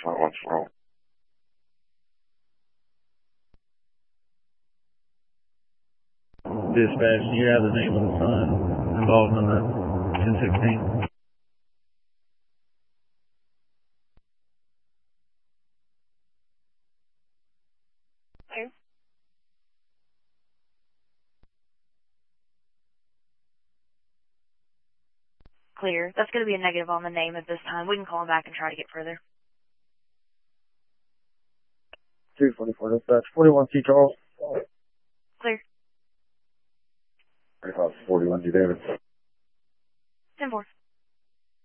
what's wrong. Dispatch, do you have the name of the son involved in the 1016? Clear. Clear. That's going to be a negative on the name at this time. We can call him back and try to get further. 244 dispatch, 41 C Charles. Clear. 3541 G David. 10-4.